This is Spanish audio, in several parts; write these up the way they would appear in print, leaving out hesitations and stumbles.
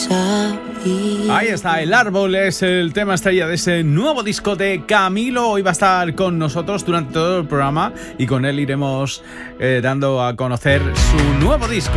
Ahí está, El Árbol es el tema estrella de ese nuevo disco de Camilo. Hoy va a estar con nosotros durante todo el programa y con él iremos dando a conocer su nuevo disco.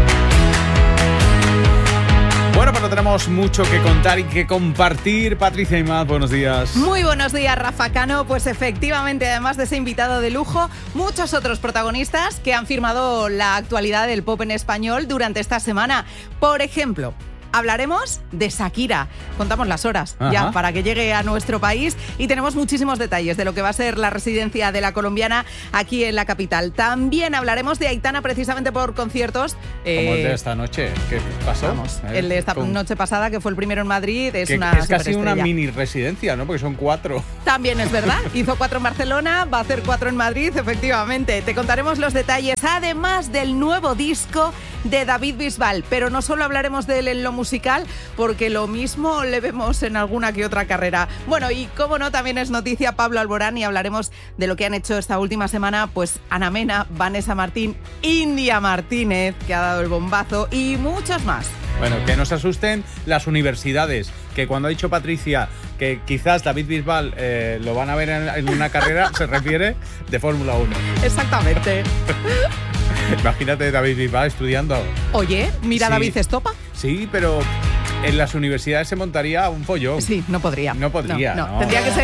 Bueno, pero tenemos mucho que contar y que compartir. Patricia Imaz, buenos días. Muy buenos días, Rafa Cano. Pues efectivamente, además de ese invitado de lujo, muchos otros protagonistas que han firmado la actualidad del pop en español durante esta semana. Por ejemplo, hablaremos de Shakira. Contamos las horas ya para que llegue a nuestro país y tenemos muchísimos detalles de lo que va a ser la residencia de la colombiana aquí en la capital. También hablaremos de Aitana precisamente por conciertos. Como el de esta noche. ¿Qué pasó? Vamos, el de esta noche pasada, que fue el primero en Madrid, es casi una mini residencia, ¿no? Porque son 4. También es verdad. Hizo 4 en Barcelona, va a hacer 4 en Madrid, efectivamente. Te contaremos los detalles, además del nuevo disco de David Bisbal. Pero no solo hablaremos de él en lo musical, porque lo mismo le vemos en alguna que otra carrera. Bueno, y como no, también es noticia Pablo Alborán y hablaremos de lo que han hecho esta última semana, pues Ana Mena, Vanessa Martín, India Martínez, que ha dado el bombazo, y muchos más. Bueno, que no se asusten las universidades, que cuando ha dicho Patricia que quizás David Bisbal lo van a ver en una carrera, se refiere de Fórmula 1. Exactamente. Imagínate David Bisbal estudiando. Oye, mira sí. David Estopa. Sí, pero en las universidades se montaría un follón. Sí, no podría. No podría, no. No. Tendría que ser